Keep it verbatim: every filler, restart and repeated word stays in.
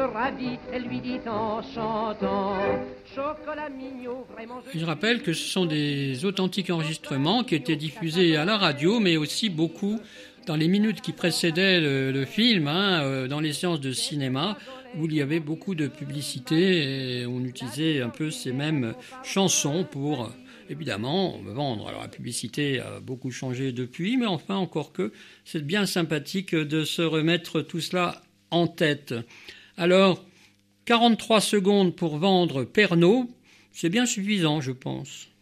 ravie, elle lui dit en chantant chocolat mignon, vraiment je... Je rappelle que ce sont des authentiques enregistrements qui étaient diffusés à la radio, mais aussi beaucoup dans les minutes qui précédaient le, le film, hein, euh, dans les séances de cinéma, où il y avait beaucoup de publicité et on utilisait un peu ces mêmes chansons pour, évidemment, vendre. Alors la publicité a beaucoup changé depuis, mais enfin, encore que, c'est bien sympathique de se remettre tout cela en tête. Alors, quarante-trois secondes pour vendre Pernod, c'est bien suffisant, je pense.